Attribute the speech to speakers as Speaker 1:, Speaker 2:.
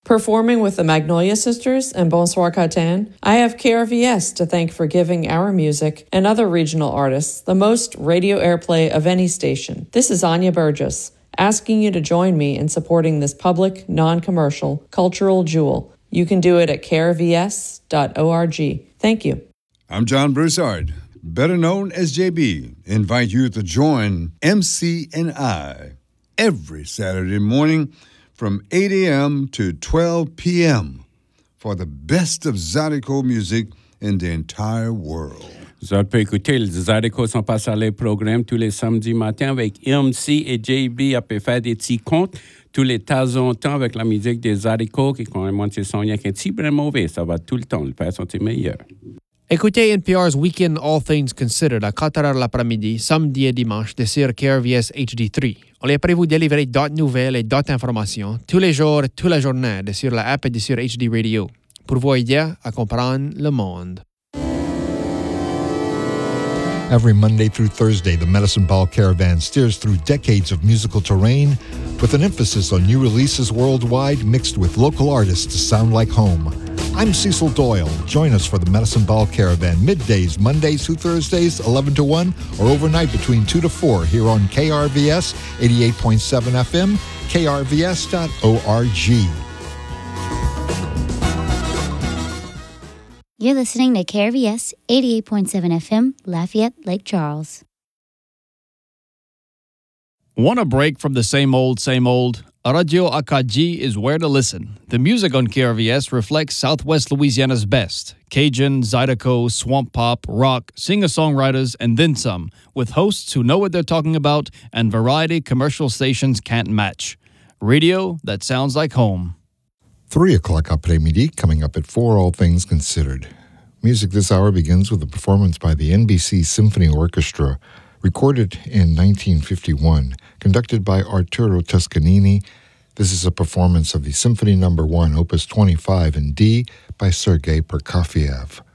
Speaker 1: Performing with the Magnolia Sisters and Bonsoir Catan, I have KRVS to thank for giving our music and other regional artists the most radio airplay of any station. This is Anya Burgess, asking you to join me in supporting this public, non-commercial, cultural jewel. You can do it at krvs.org. Thank you.
Speaker 2: I'm John Broussard, better known as JB. Invite you to join MC and I every Saturday morning from 8 a.m. to 12 p.m. for the best of Zydeco music in the entire world.
Speaker 3: Vous avez pu écouter les Zydeco sont passés à les programmes tous les samedis matins avec MC et JB à peut faire des petits comptes tous les temps en temps avec la musique des Zydeco qui quand même c'est son rien qu'un petit brin mauvais, ça va tout le temps, le faire sentir meilleur.
Speaker 4: Écoutez NPR's Weekend All Things Considered à 4h l'après-midi, samedi et dimanche, sur KRVS HD3. On est prêt à vous délivrer d'autres nouvelles et d'autres informations tous les jours et toute la journée sur la app et sur HD Radio pour vous aider à comprendre le monde.
Speaker 5: Every Monday through Thursday, the Medicine Ball Caravan steers through decades of musical terrain with an emphasis on new releases worldwide mixed with local artists to sound like home. I'm Cecil Doyle. Join us for the Medicine Ball Caravan middays, Mondays through Thursdays, 11 to 1, or overnight between 2 to 4 here on KRVS 88.7 FM, krvs.org.
Speaker 6: You're listening to KRVS 88.7 FM, Lafayette, Lake Charles.
Speaker 7: Want a break from the same old, same old? Radio Akadji is where to listen. The music on KRVS reflects Southwest Louisiana's best. Cajun, Zydeco, swamp pop, rock, singer-songwriters, and then some, with hosts who know what they're talking about and variety commercial stations can't match. Radio that sounds like home.
Speaker 5: 3 o'clock après-midi, coming up at 4, All Things Considered. Music this hour begins with a performance by the NBC Symphony Orchestra, recorded in 1951, conducted by Arturo Toscanini. This is a performance of the Symphony No. 1, Opus 25 in D by Sergei Prokofiev.